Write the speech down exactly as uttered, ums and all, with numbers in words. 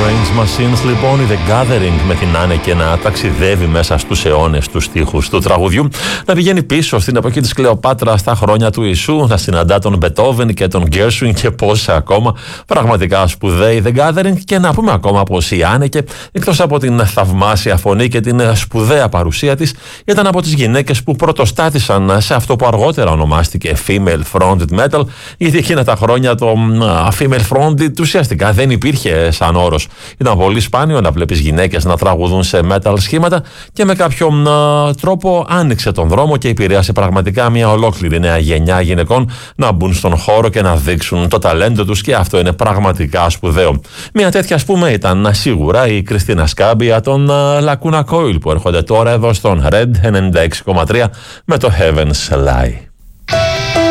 Strange Machines λοιπόν, η The Gathering με την Άνεκε να ταξιδεύει μέσα στους αιώνες τους στίχους του τραγουδιού, να πηγαίνει πίσω στην εποχή της Κλεοπάτρα στα χρόνια του Ιησού, να συναντά τον Μπετόβεν και τον Γκέρσουιν και πόσα ακόμα. Πραγματικά σπουδαίοι The Gathering, και να πούμε ακόμα πως η Άνεκε, εκτός από την θαυμάσια φωνή και την σπουδαία παρουσία της, ήταν από τις γυναίκες που πρωτοστάτησαν σε αυτό που αργότερα ονομάστηκε Female Fronted Metal, γιατί εκείνα τα χρόνια το Female Fronted ουσιαστικά δεν υπήρχε σαν όρος. Ήταν πολύ σπάνιο να βλέπεις γυναίκες να τραγουδούν σε metal σχήματα, και με κάποιον α, τρόπο άνοιξε τον δρόμο και επηρέασε πραγματικά μια ολόκληρη νέα γενιά γυναικών να μπουν στον χώρο και να δείξουν το ταλέντο τους, και αυτό είναι πραγματικά σπουδαίο. Μια τέτοια, ας πούμε, ήταν σίγουρα η Κριστίνα Σκάμπια των Lacuna Coil, που έρχονται τώρα εδώ στον Red ενενήντα έξι κόμμα τρία με το Heaven's Lie.